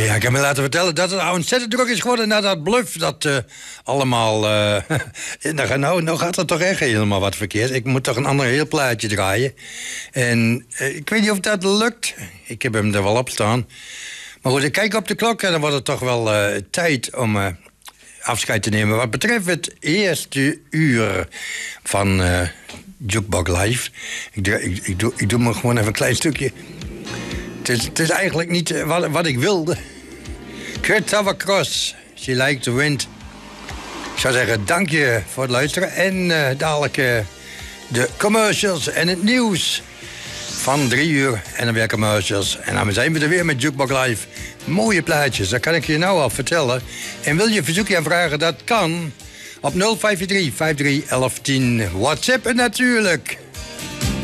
Ja, ik heb me laten vertellen dat het ontzettend druk is geworden na dat bluff. Dat allemaal... nou gaat er toch echt helemaal wat verkeerd. Ik moet toch een ander heel plaatje draaien. En ik weet niet of dat lukt. Ik heb hem er wel op staan. Maar goed, ik kijk op de klok en dan wordt het toch wel tijd om afscheid te nemen. Wat betreft het eerste uur van Jukebox Live. Ik doe me gewoon even een klein stukje. Het is eigenlijk niet wat ik wilde. Christopher Cross, She Likes the Wind. Ik zou zeggen, dank je voor het luisteren. En dadelijk de commercials en het nieuws van 3 uur. En dan weer commercials. En dan zijn we er weer met Jukebox Live. Mooie plaatjes, dat kan ik je nou al vertellen. En wil je een verzoekje aanvragen, dat kan op 053 53 1110. WhatsApp natuurlijk.